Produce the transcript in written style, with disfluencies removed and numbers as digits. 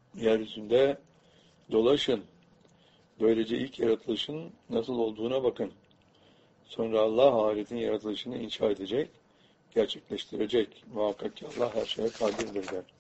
Yeryüzünde dolaşın. Böylece ilk yaratılışın nasıl olduğuna bakın. Sonra Allah ahiretin yaratılışını inşa edecek, gerçekleştirecek. Muhakkak ki Allah her şeye kadirdir der.